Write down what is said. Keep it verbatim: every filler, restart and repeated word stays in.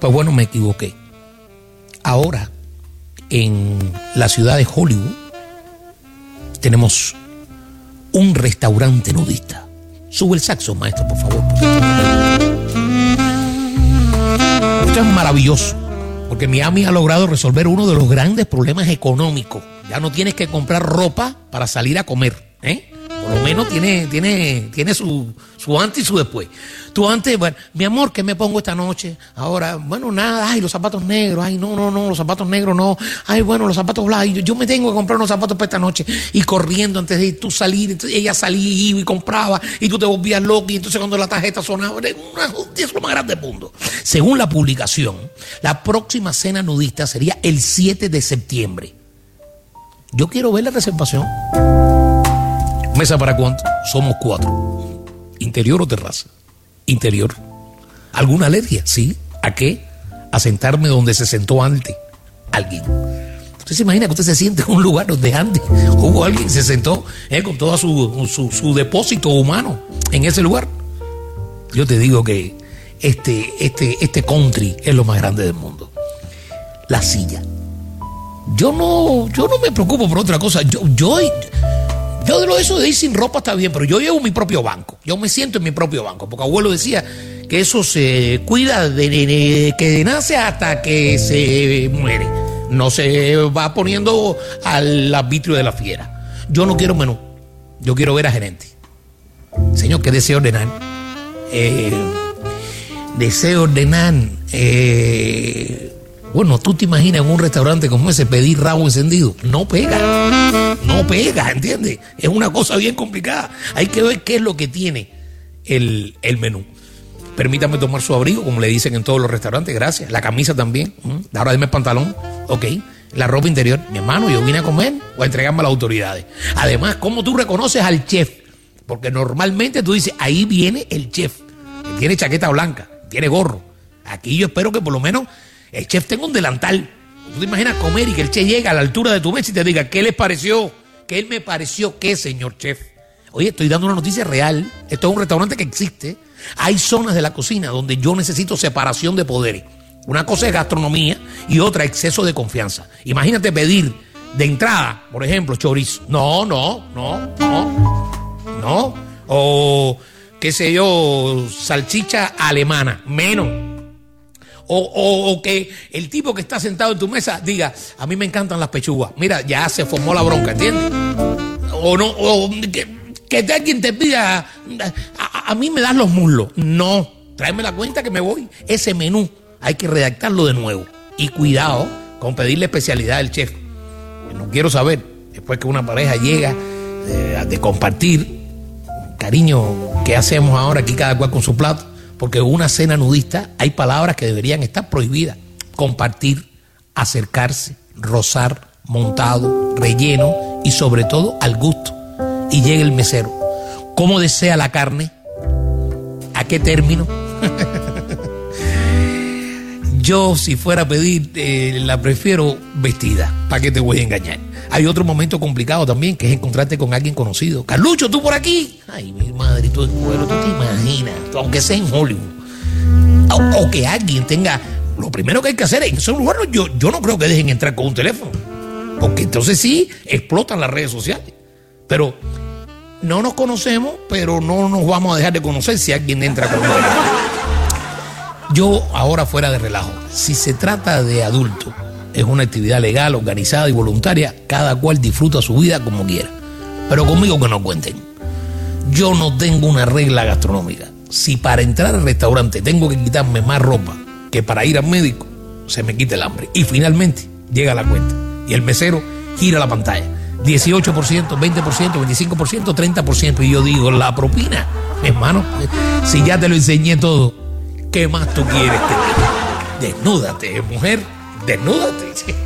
Pues bueno, me equivoqué. Ahora, en la ciudad de Hollywood, tenemos un restaurante nudista. Sube el saxo, maestro, por favor. Esto es maravilloso, porque Miami ha logrado resolver uno de los grandes problemas económicos. Ya no tienes que comprar ropa para salir a comer, ¿eh? Por lo menos tiene, tiene, tiene su, su antes y su después. Tú antes, bueno, mi amor, ¿qué me pongo esta noche? Ahora, bueno, nada, ay, los zapatos negros, ay, no, no, no, los zapatos negros no, ay, bueno, los zapatos blancos, yo, yo me tengo que comprar unos zapatos para esta noche. Y corriendo antes de tú salir, entonces ella salía y iba y compraba, y tú te volvías loco, y entonces cuando la tarjeta sonaba, era una, es lo más grande del mundo. Según la publicación, la próxima cena nudista sería el siete de septiembre. Yo quiero ver la reservación. ¿Mesa para cuánto? Somos cuatro. ¿Interior o terraza? Interior. ¿Alguna alergia? Sí. ¿A qué? A sentarme donde se sentó antes alguien. Usted se imagina que usted se siente en un lugar donde antes hubo alguien que se sentó eh, con todo su, su, su depósito humano en ese lugar. Yo te digo que este, este, este country es lo más grande del mundo. La silla. Yo no, yo no me preocupo por otra cosa. Yo, yo, yo de lo de eso de ir sin ropa está bien, pero yo llevo mi propio banco. Yo me siento en mi propio banco, porque abuelo decía que eso se cuida de, de, de que nace hasta que se muere. No se va poniendo al arbitrio de la fiera. Yo no quiero menú, yo quiero ver a gerente. Señor, ¿qué deseo ordenar? Eh, deseo ordenar... Eh, Bueno, tú te imaginas en un restaurante como ese pedir rabo encendido. No pega. No pega, ¿entiendes? Es una cosa bien complicada. Hay que ver qué es lo que tiene el, el menú. Permítame tomar su abrigo, como le dicen en todos los restaurantes. Gracias. La camisa también. ¿Mm? Ahora deme el pantalón. Ok. La ropa interior. Mi hermano, yo vine a comer o a entregarme a las autoridades. Además, ¿cómo tú reconoces al chef? Porque normalmente tú dices, ahí viene el chef. Que tiene chaqueta blanca, tiene gorro. Aquí yo espero que por lo menos... el chef tenga un delantal. ¿Tú te imaginas comer y que el chef llegue a la altura de tu mesa y te diga, ¿qué les pareció? ¿Qué él me pareció qué, señor chef? Oye, estoy dando una noticia real. Esto es un restaurante que existe. Hay zonas de la cocina donde yo necesito separación de poderes. Una cosa es gastronomía y otra exceso de confianza. Imagínate pedir de entrada, por ejemplo, chorizo. No, no, no, no, no. O, qué sé yo, salchicha alemana. Menos. O, o, o que el tipo que está sentado en tu mesa diga, a mí me encantan las pechugas. Mira, ya se formó la bronca, ¿entiendes? O no, o que, que alguien te pida, a, a mí me das los muslos. No, tráeme la cuenta que me voy. Ese menú hay que redactarlo de nuevo. Y cuidado con pedirle especialidad al chef. No quiero saber, después que una pareja llega de, de compartir, cariño, ¿qué hacemos ahora aquí cada cual con su plato? Porque en una cena nudista hay palabras que deberían estar prohibidas. Compartir, acercarse, rozar, montado, relleno y sobre todo al gusto. Y llega el mesero. ¿Cómo desea la carne? ¿A qué término? Yo, si fuera a pedir, eh, la prefiero vestida. ¿Para qué te voy a engañar? Hay otro momento complicado también, que es encontrarte con alguien conocido. Carlucho, ¿tú por aquí? Ay, mi madre, tú, bueno, tú te imaginas, aunque sea en Hollywood. O, o que alguien tenga... Lo primero que hay que hacer en esos lugares, yo, yo no creo que dejen entrar con un teléfono. Porque entonces sí, explotan las redes sociales. Pero no nos conocemos, pero no nos vamos a dejar de conocer si alguien entra con un teléfono. Yo, ahora fuera de relajo, si se trata de adultos, es una actividad legal, organizada y voluntaria, cada cual disfruta su vida como quiera. Pero conmigo que no cuenten. Yo no tengo una regla gastronómica. Si para entrar al restaurante tengo que quitarme más ropa que para ir al médico, se me quita el hambre. Y finalmente llega la cuenta. Y el mesero gira la pantalla. dieciocho por ciento, veinte por ciento, veinticinco por ciento, treinta por ciento. Y yo digo, la propina, hermano, si ya te lo enseñé todo, ¿qué más tú quieres que te diga? Desnúdate, mujer, desnúdate.